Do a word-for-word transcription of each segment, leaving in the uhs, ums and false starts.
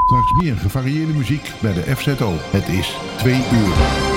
Straks meer gevarieerde muziek bij de F Z O. Het is twee uur.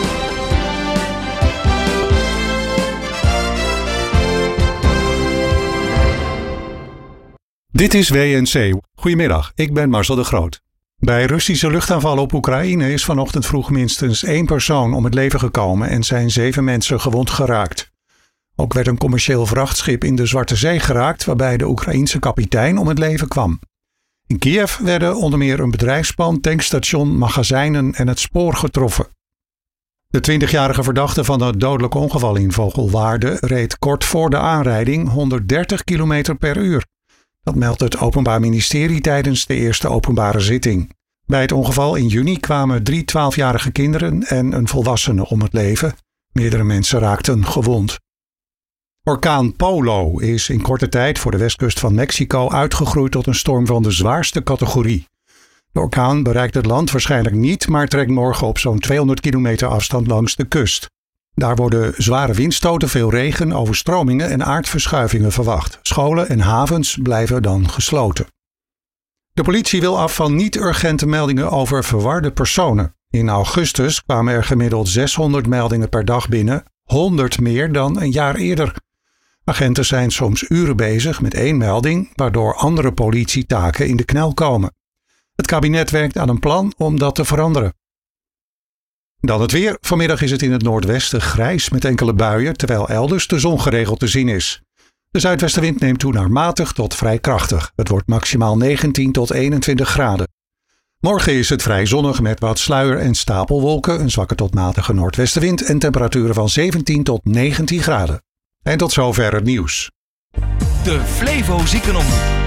Dit is W N C. Goedemiddag, ik ben Marcel de Groot. Bij Russische luchtaanvallen op Oekraïne is vanochtend vroeg minstens één persoon om het leven gekomen en zijn zeven mensen gewond geraakt. Ook werd een commercieel vrachtschip in de Zwarte Zee geraakt, waarbij de Oekraïense kapitein om het leven kwam. In Kiev werden onder meer een bedrijfspand, tankstation, magazijnen en het spoor getroffen. De twintigjarige verdachte van het dodelijk ongeval in Vogelwaarde reed kort voor de aanrijding honderddertig kilometer per uur. Dat meldt het Openbaar Ministerie tijdens de eerste openbare zitting. Bij het ongeval in juni kwamen drie twaalfjarige kinderen en een volwassene om het leven. Meerdere mensen raakten gewond. Orkaan Polo is in korte tijd voor de westkust van Mexico uitgegroeid tot een storm van de zwaarste categorie. De orkaan bereikt het land waarschijnlijk niet, maar trekt morgen op zo'n tweehonderd kilometer afstand langs de kust. Daar worden zware windstoten, veel regen, overstromingen en aardverschuivingen verwacht. Scholen en havens blijven dan gesloten. De politie wil af van niet-urgente meldingen over verwarde personen. In augustus kwamen er gemiddeld zeshonderd meldingen per dag binnen, honderd meer dan een jaar eerder. Agenten zijn soms uren bezig met één melding, waardoor andere politietaken in de knel komen. Het kabinet werkt aan een plan om dat te veranderen. Dan het weer. Vanmiddag is het in het noordwesten grijs met enkele buien, terwijl elders de zon geregeld te zien is. De zuidwestenwind neemt toe naar matig tot vrij krachtig. Het wordt maximaal negentien tot eenentwintig graden. Morgen is het vrij zonnig met wat sluier- en stapelwolken, een zwakke tot matige noordwestenwind en temperaturen van zeventien tot negentien graden. En tot zover het nieuws. De Flevo Ziekenomroep.